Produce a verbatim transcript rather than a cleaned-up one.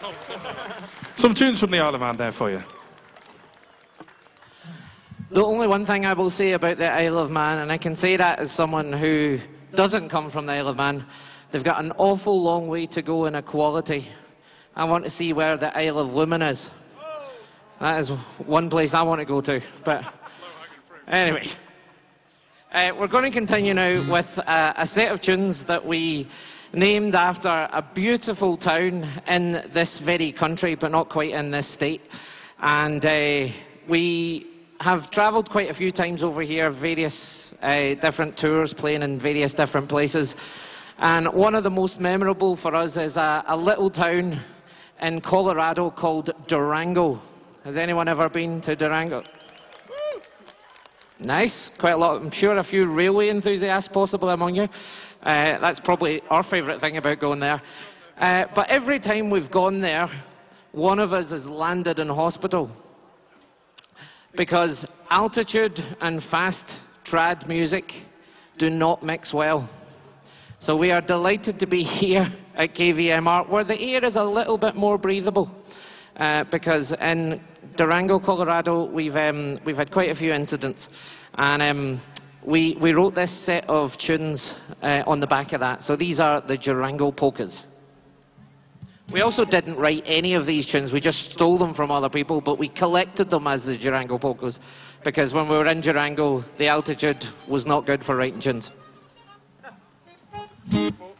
Some tunes from the Isle of Man there for you. The only one thing I will say about the Isle of Man, and I can say that as someone who doesn't come from the Isle of Man, they've got an awful long way to go in equality. I want to see where the Isle of Women is. That is one place I want to go to. But anyway, uh, we're going to continue now with uh, a set of tunes that we named after a beautiful town in this very country, but not quite in this state. And uh, we have travelled quite a few times over here, various uh, different tours, playing in various different places. And one of the most memorable for us is a, a little town in Colorado called Durango. Has anyone ever been to Durango? Nice, quite a lot. I'm sure a few railway enthusiasts possibly among you. Uh, that's probably our favourite thing about going there. Uh, but every time we've gone there, one of us has landed in hospital. Because altitude and fast trad music do not mix well. So we are delighted to be here at K V M R, where the air is a little bit more breathable. Uh, because in Durango, Colorado, we've, um, we've had quite a few incidents. And um, we, we wrote this set of tunes uh, on the back of that. So these are the Durango Polkas. We also didn't write any of these tunes, we just stole them from other people, but we collected them as the Durango Polkas, because when we were in Durango, the altitude was not good for writing tunes.